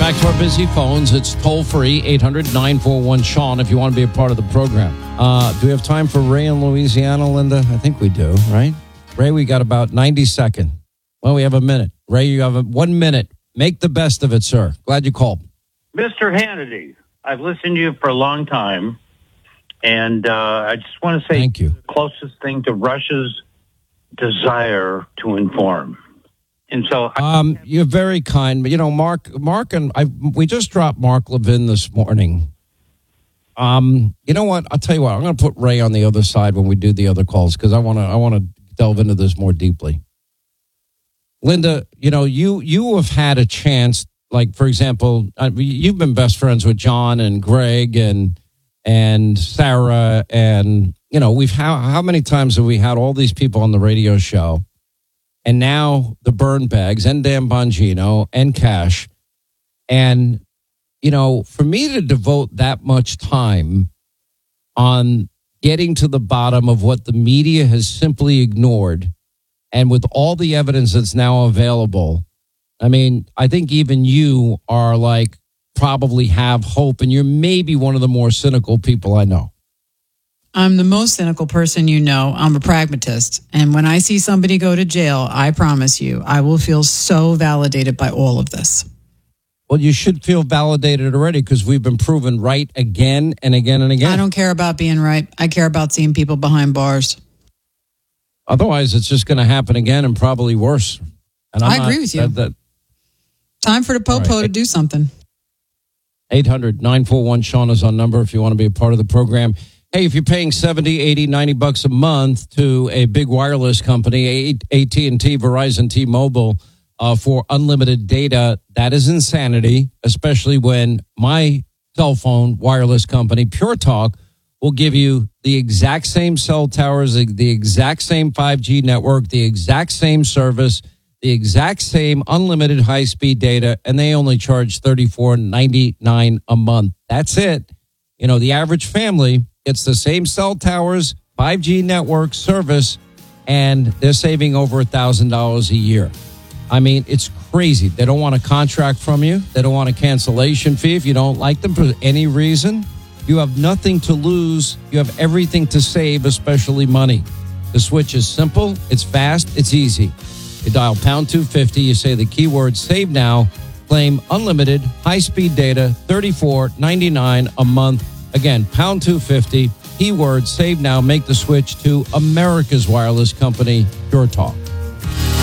Back to our busy phones. It's toll-free, 800-941-SEAN if you want to be a part of the program. Do we have time for Ray in Louisiana, Linda? I think we do, right? Ray, we got about 90 seconds. Well, we have a minute. Ray, you have 1 minute. Make the best of it, sir. Glad you called. Mr. Hannity, I've listened to you for a long time, and I just want to say thank you. The closest thing to Russia's desire to inform. And so, you're very kind. You know, Mark, and we just dropped Mark Levin this morning. You know what? I'll tell you what. I'm going to put Ray on the other side when we do the other calls because I want to delve into this more deeply. Linda, you know, you have had a chance. Like, for example, you've been best friends with John and Greg and Sarah, and you know, how many times have we had all these people on the radio show? And now the burn bags and Dan Bongino and Cash. And, you know, for me to devote that much time on getting to the bottom of what the media has simply ignored, and with all the evidence that's now available, I mean, I think even you are like probably have hope, and you're maybe one of the more cynical people I know. I'm the most cynical person you know. I'm a pragmatist. And when I see somebody go to jail, I promise you, I will feel so validated by all of this. Well, you should feel validated already because we've been proven right again and again and again. I don't care about being right. I care about seeing people behind bars. Otherwise, it's just going to happen again and probably worse. And I agree with you. Time for the Popo to do something. 800-941-SEAN is our number if you want to be a part of the program. Hey, if you're paying $70, $80, $90 a month to a big wireless company, AT&T, Verizon, T-Mobile, for unlimited data, that is insanity, especially when my cell phone wireless company, Pure Talk, will give you the exact same cell towers, the exact same 5G network, the exact same service, the exact same unlimited high-speed data, and they only charge $34.99 a month. That's it. You know, the average family gets the same cell towers, 5G network service, and they're saving over $1,000 a year. I mean, it's crazy. They don't want a contract from you. They don't want a cancellation fee if you don't like them for any reason. You have nothing to lose. You have everything to save, especially money. The switch is simple. It's fast. It's easy. You dial pound 250. You say the keyword save now. Claim unlimited high-speed data, $34.99 a month. Again, pound 250, keyword save now, make the switch to America's wireless company, Pure Talk.